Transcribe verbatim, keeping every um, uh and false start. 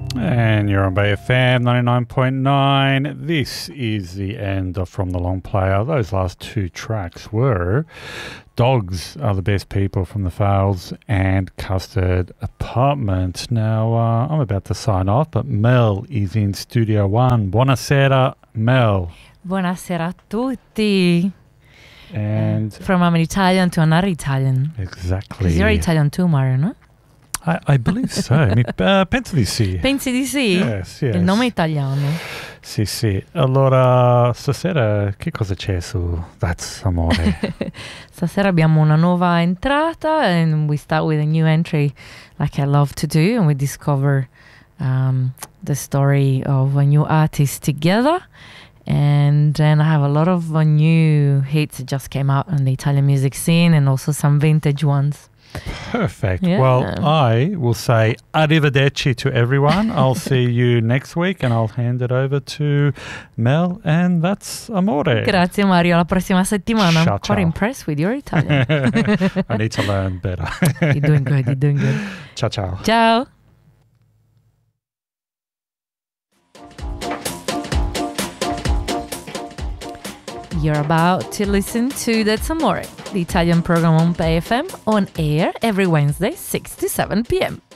And you're on Bay F M ninety-nine point nine. This is the end of From the Long Player. Those last two tracks were Dogs Are the Best People from the Fowls and Custard Apartment. Now, uh, I'm about to sign off, but Mel is in Studio One. Buonasera, Mel. Buonasera a tutti. And from an Italian to another Italian. Exactly. Because you're Italian too, Mario, no? I, I believe so. Mi, uh, penso di sì. Pensi di sì? Yes, yes. Il nome è italiano. Sì, sì. Allora, stasera che cosa c'è su That's Amore? Stasera abbiamo una nuova entrata and we start with a new entry like I love to do, and we discover um, the story of a new artist together. And then I have a lot of uh, new hits that just came out on the Italian music scene and also some vintage ones. Perfect. Yeah. Well, I will say arrivederci to everyone. I'll see you next week and I'll hand it over to Mel, and that's Amore. Grazie Mario, alla prossima settimana. Ciao, I'm quite ciao. impressed with your Italian. I need to learn better. You're doing good, you're doing good. Ciao, ciao. Ciao. You're about to listen to That's Amore, the Italian program on Bay F M, on air every Wednesday, six to seven p.m.